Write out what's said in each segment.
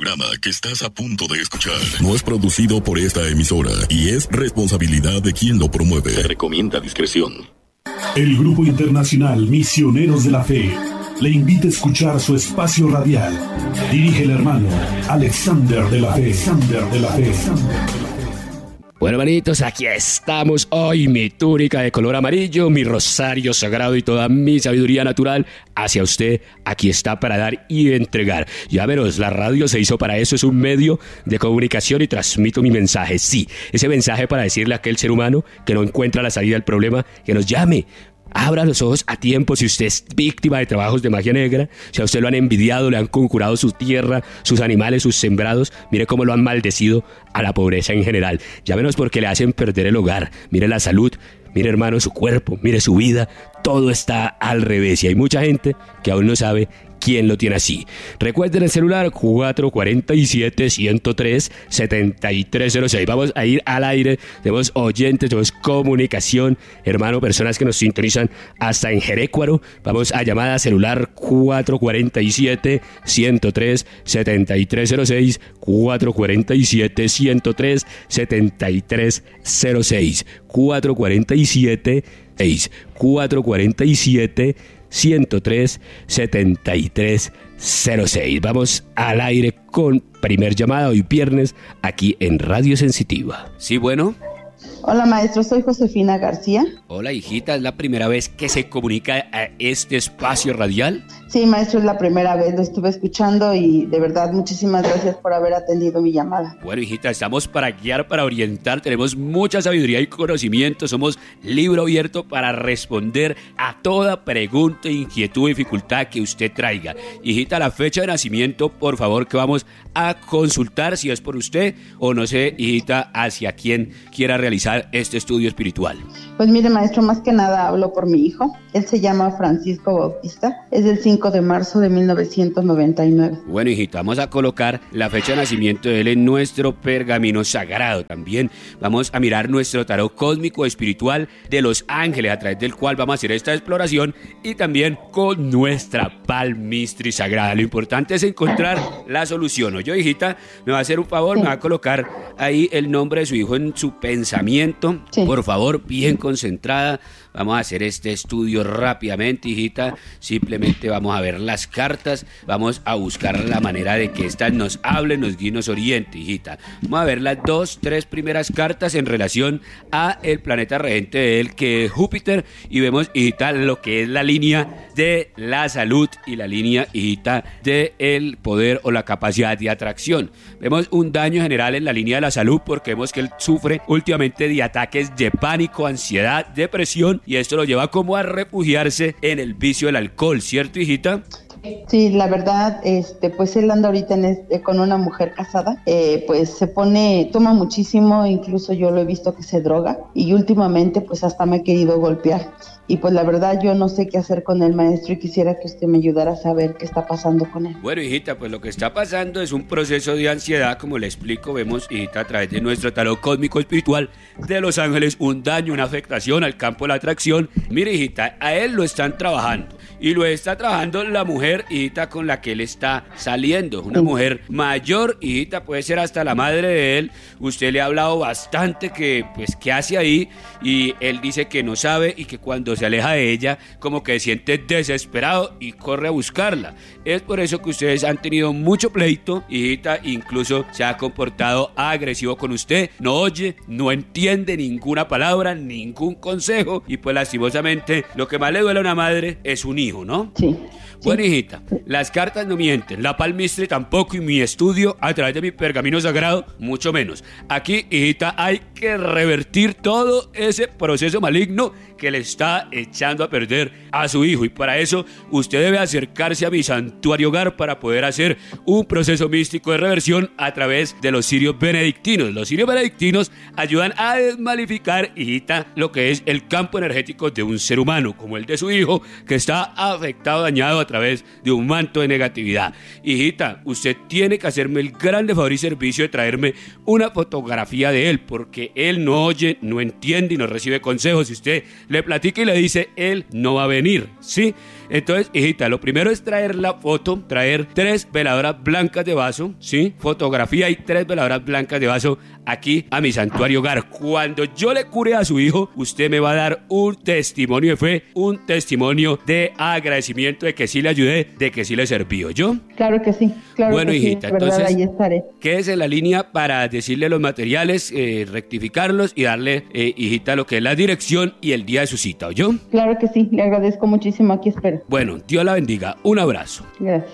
programa que estás a punto de escuchar no es producido por esta emisora y es responsabilidad de quien lo promueve. Se recomienda discreción. El Grupo Internacional Misioneros de la Fe le invita a escuchar su espacio radial. Dirige el hermano Alexander de la Fe. Bueno, hermanitos, aquí estamos hoy, mi túnica de color amarillo, mi rosario sagrado y toda mi sabiduría natural hacia usted, aquí está para dar y entregar. Ya veros, la radio se hizo para eso, es un medio de comunicación y transmito mi mensaje. Sí, ese mensaje para decirle a aquel ser humano que no encuentra la salida del problema, que nos llame. Abra los ojos a tiempo si usted es víctima de trabajos de magia negra, si a usted lo han envidiado, le han conjurado su tierra, sus animales, sus sembrados. Mire cómo lo han maldecido a la pobreza en general. Llámenos porque le hacen perder el hogar. Mire la salud, mire hermano su cuerpo, mire su vida. Todo está al revés y hay mucha gente que aún no sabe quién lo tiene así. Recuerden el celular 447-103-7306. Vamos a ir al aire. Tenemos oyentes, tenemos comunicación. Hermano, personas que nos sintonizan hasta en Jerecuaro. Vamos a llamada celular 447-103-7306. 447-103-7306. 447-103-7306. Vamos al aire con primer llamada hoy viernes aquí en Radio Sensitiva. Sí, bueno. Hola maestro, soy Josefina García. Hola hijita, ¿es la primera vez que se comunica a este espacio radial? Sí maestro, es la primera vez, lo estuve escuchando y de verdad muchísimas gracias por haber atendido mi llamada. Bueno hijita, estamos para guiar, para orientar, tenemos mucha sabiduría y conocimiento, somos libro abierto para responder a toda pregunta, inquietud, dificultad que usted traiga. Hijita, la fecha de nacimiento, por favor, que vamos a consultar si es por usted o no sé, hijita, hacia quién quiera realizar este estudio espiritual. Pues mire maestro, más que nada hablo por mi hijo. Él se llama Francisco Bautista, es del 5 de marzo de 1999. Bueno hijita, vamos a colocar la fecha de nacimiento de él en nuestro pergamino sagrado. También vamos a mirar nuestro tarot cósmico espiritual de los ángeles, a través del cual vamos a hacer esta exploración, y también con nuestra palmistri sagrada. Lo importante es encontrar la solución. Oye hijita, me va a hacer un favor, sí. Me va a colocar ahí el nombre de su hijo en su pensamiento. Sí. Por favor, bien concentrada. Vamos a hacer este estudio rápidamente, hijita. Simplemente vamos a ver las cartas. Vamos a buscar la manera de que estas nos hablen, nos guíen, nos oriente, hijita. Vamos a ver las 3 primeras cartas en relación a el planeta regente de él, que es Júpiter. Y vemos, hijita, lo que es la línea de la salud y la línea, hijita, de el poder o la capacidad de atracción. Vemos un daño general en la línea de la salud porque vemos que él sufre últimamente de ataques de pánico, ansiedad, depresión, y esto lo lleva como a refugiarse en el vicio del alcohol, ¿cierto, hijita? Sí, la verdad, pues él anda ahorita con una mujer casada, pues toma muchísimo, incluso yo lo he visto que se droga, y últimamente pues hasta me ha querido golpear. Y pues la verdad yo no sé qué hacer con el maestro y quisiera que usted me ayudara a saber qué está pasando con él. Bueno, hijita, pues lo que está pasando es un proceso de ansiedad, como le explico. Vemos, hijita, a través de nuestro tarot cósmico espiritual de los ángeles, un daño, una afectación al campo de la atracción. Mire, hijita, a él lo están trabajando y lo está trabajando la mujer, hijita, con la que él está saliendo. Una mujer mayor, hijita, puede ser hasta la madre de él. Usted le ha hablado bastante que, pues, qué hace ahí, y él dice que no sabe y que cuando se aleja de ella como que se siente desesperado y corre a buscarla. Es por eso que ustedes han tenido mucho pleito, hijita, incluso se ha comportado agresivo con usted, no oye, no entiende ninguna palabra, ningún consejo, y pues lastimosamente lo que más le duele a una madre es un hijo, ¿no? Sí. Bueno, hijita, las cartas no mienten, la palmistre tampoco, y mi estudio a través de mi pergamino sagrado mucho menos. Aquí, hijita, hay que revertir todo ese proceso maligno que le está echando a perder a su hijo, y para eso usted debe acercarse a mi santuario hogar para poder hacer un proceso místico de reversión a través de los cirios benedictinos. Los cirios benedictinos ayudan a desmalificar, hijita, lo que es el campo energético de un ser humano, como el de su hijo, que está afectado, dañado a través de un manto de negatividad. Hijita, usted tiene que hacerme el grande favor y servicio de traerme una fotografía de él, porque él no oye, no entiende y no recibe consejos. Si usted le platica y le dice, él no va a venir, ¿sí? Entonces, hijita, lo primero es traer la foto, traer 3 veladoras blancas de vaso, ¿sí? Fotografía y 3 veladoras blancas de vaso aquí a mi santuario hogar. Cuando yo le cure a su hijo, usted me va a dar un testimonio de fe, un testimonio de agradecimiento de que sí le ayudé, de que sí le serví, ¿yo? Claro que sí, claro. Bueno, que hijita, sí, verdad, entonces, ahí estaré. quédese en la línea para decirle los materiales, rectificarlos y darle, hijita, lo que es la dirección y el día de su cita, ¿yo? Claro que sí, le agradezco muchísimo, aquí espero. Bueno, Dios la bendiga, un abrazo. Gracias.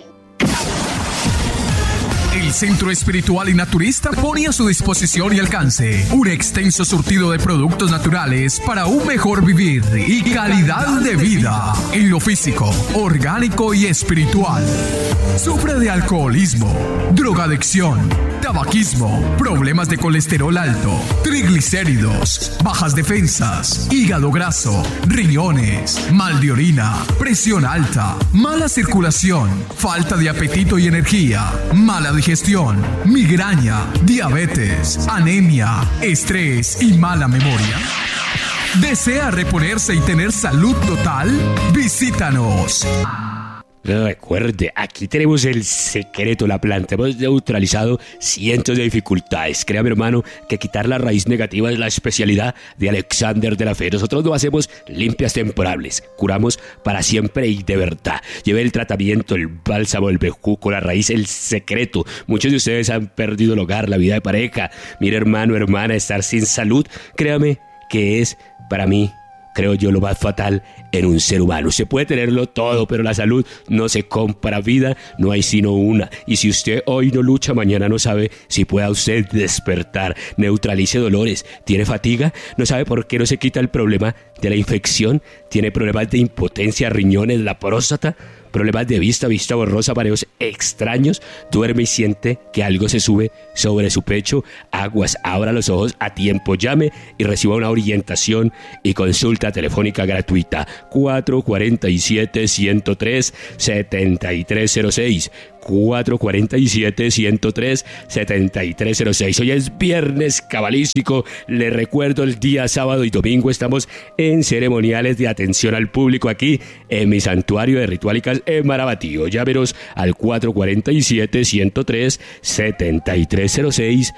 El Centro Espiritual y Naturista pone a su disposición y alcance un extenso surtido de productos naturales para un mejor vivir y calidad de vida en lo físico, orgánico y espiritual. Sufre de alcoholismo, drogadicción, tabaquismo, problemas de colesterol alto, triglicéridos, bajas defensas, hígado graso, riñones, mal de orina, presión alta, mala circulación, falta de apetito y energía, mala digestión, migraña, diabetes, anemia, estrés y mala memoria. ¿Desea reponerse y tener salud total? Visítanos. Recuerde, aquí tenemos el secreto, la planta. Hemos neutralizado cientos de dificultades. Créame, hermano, que quitar la raíz negativa es la especialidad de Alexander de la Fe. Nosotros no hacemos limpias temporales, curamos para siempre y de verdad. Lleve el tratamiento, el bálsamo, el bejuco, la raíz, el secreto. Muchos de ustedes han perdido el hogar, la vida de pareja. Mire, hermano, hermana, estar sin salud, créame que es para mí, creo yo, lo más fatal en un ser humano. Se puede tenerlo todo, pero la salud no se compra. Vida no hay sino una. Y si usted hoy no lucha, mañana no sabe si pueda usted despertar. Neutralice dolores. ¿Tiene fatiga? ¿No sabe por qué no se quita el problema de la infección? ¿Tiene problemas de impotencia, riñones, la próstata? ¿Problemas de vista borrosa, mareos extraños? Duerme y siente que algo se sube sobre su pecho. Aguas, abra los ojos a tiempo. Llame y reciba una orientación y consulta telefónica gratuita. 447-103-7306. 447-103-7306. Hoy es viernes cabalístico. Le recuerdo, el día sábado y domingo estamos en ceremoniales de atención al público aquí en mi santuario de Ritualicas en Marabatío. Llámenos al 447-103-7306.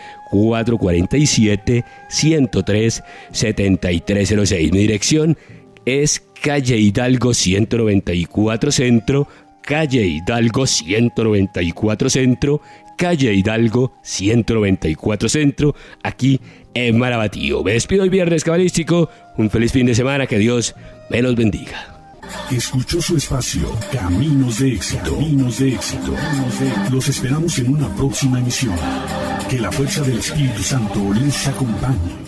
447-103-7306. Mi dirección es calle Hidalgo 194 Centro, calle Hidalgo 194 Centro, calle Hidalgo 194 Centro, aquí en Marabatío. Me despido el viernes cabalístico. Un feliz fin de semana. Que Dios me los bendiga. Escuchó su espacio Caminos de Éxito. Caminos de Éxito. Los esperamos en una próxima emisión. Que la fuerza del Espíritu Santo les acompañe.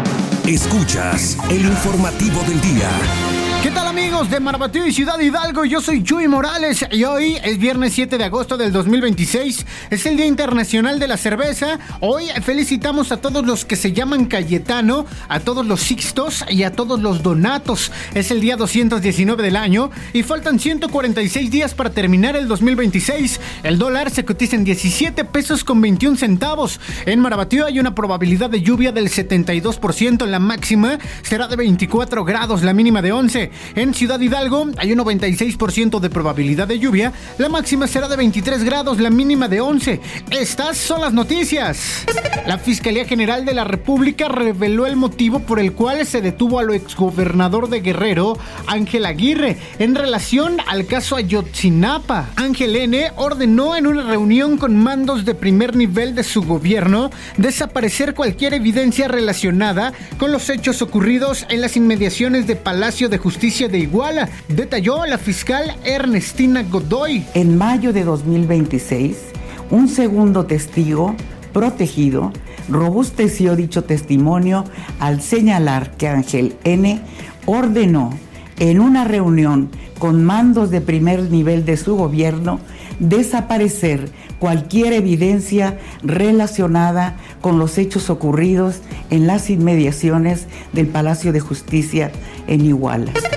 Escuchas el informativo del día. ¿Qué tal, amigos de Marabatío y Ciudad Hidalgo? Yo soy Chuy Morales y hoy es viernes 7 de agosto del 2026. Es el Día Internacional de la Cerveza. Hoy felicitamos a todos los que se llaman Cayetano, a todos los Sixtos y a todos los Donatos. Es el día 219 del año y faltan 146 días para terminar el 2026. El dólar se cotiza en 17 pesos con 21 centavos. En Marabatío hay una probabilidad de lluvia del 72%. La máxima será de 24 grados, la mínima de 11. En Ciudad Hidalgo hay un 96% de probabilidad de lluvia. La máxima será de 23 grados, la mínima de 11. Estas son las noticias. La Fiscalía General de la República reveló el motivo por el cual se detuvo al exgobernador de Guerrero, Ángel Aguirre, en relación al caso Ayotzinapa. Ángel N. ordenó en una reunión con mandos de primer nivel de su gobierno desaparecer cualquier evidencia relacionada con los hechos ocurridos en las inmediaciones de Palacio de Justicia de Iguala, detalló la fiscal Ernestina Godoy. En mayo de 2026, un segundo testigo protegido robusteció dicho testimonio al señalar que Ángel N. ordenó en una reunión con mandos de primer nivel de su gobierno desaparecer cualquier evidencia relacionada con los hechos ocurridos en las inmediaciones del Palacio de Justicia en Iguala. El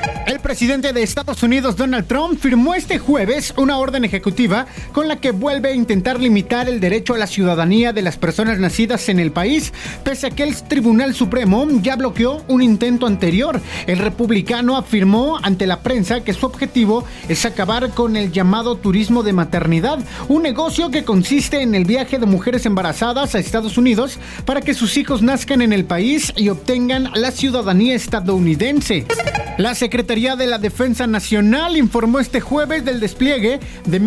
presidente de Estados Unidos, Donald Trump, firmó este jueves una orden ejecutiva con la que vuelve a intentar limitar el derecho a la ciudadanía de las personas nacidas en el país, pese a que el Tribunal Supremo ya bloqueó un intento anterior. El republicano afirmó ante la prensa que su objetivo es acabar con el llamado turismo de maternidad, un negocio que consiste en el viaje de mujeres embarazadas a Estados Unidos para que sus hijos nazcan en el país y obtengan la ciudadanía estadounidense. La Secretaría de la Defensa Nacional informó este jueves del despliegue de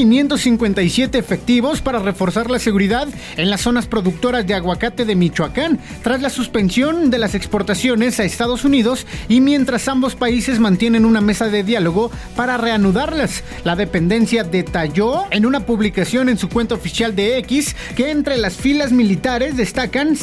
1,557 efectivos para reforzar la seguridad en las zonas productoras de aguacate de Michoacán, tras la suspensión de las exportaciones a Estados Unidos y mientras ambos países mantienen una mesa de diálogo para reanudarlas. La dependencia detalló en una publicación en su cuenta oficial de X que entre las filas militares destacan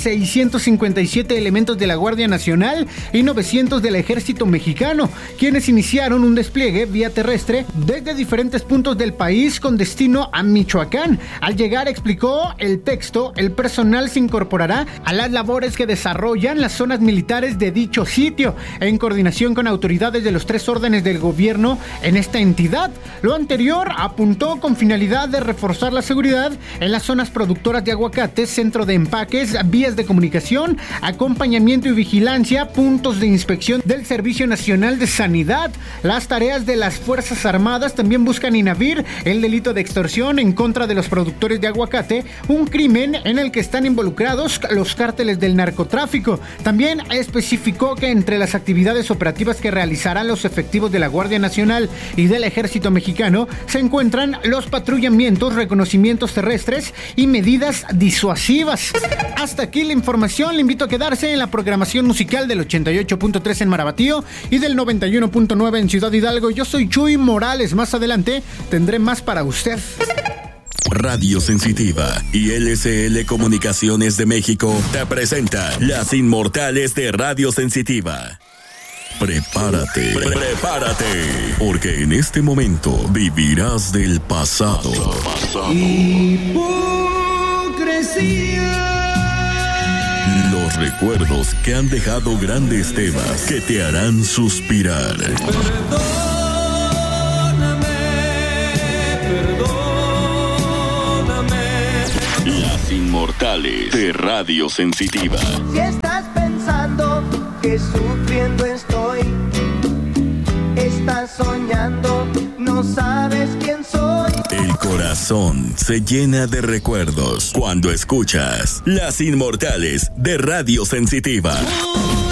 657 elementos de la Guardia Nacional y 900 del Ejército Mexicano, quienes iniciaron un despliegue vía terrestre desde diferentes puntos del país con destino a Michoacán. Al llegar, explicó el texto, el personal se incorporará a las labores que desarrollan las zonas militares de dicho sitio, en coordinación con autoridades de los 3 órdenes del gobierno en esta entidad. Lo anterior apuntó con finalidad de reforzar la seguridad en las zonas productoras de aguacates, centro de empaques, vías de comunicación, acompañamiento y vigilancia, puntos de inspección del Servicio Nacional de Sanidad. Las tareas de las Fuerzas Armadas también buscan inhibir el delito de extorsión en contra de los productores de aguacate, un crimen en el que están involucrados los cárteles del narcotráfico. También especificó que entre las actividades operativas que realizarán los efectivos de la Guardia Nacional y del Ejército Mexicano se encuentran los patrullamientos, reconocimientos terrestres y medidas disuasivas. Hasta aquí la información. Le invito a quedarse en la programación musical del 88.3 en Marabatío y del 91.9 en Ciudad Hidalgo. Yo soy Chuy Morales. Más adelante tendré más para usted. Radio Sensitiva y LCL Comunicaciones de México te presenta Las Inmortales de Radio Sensitiva. Prepárate, porque en este momento vivirás del pasado. Los recuerdos que han dejado grandes temas que te harán suspirar. Las Inmortales de Radio Sensitiva. Si estás pensando que sufriendo estoy, estás soñando, no sabes quién soy. El corazón se llena de recuerdos cuando escuchas Las Inmortales de Radio Sensitiva.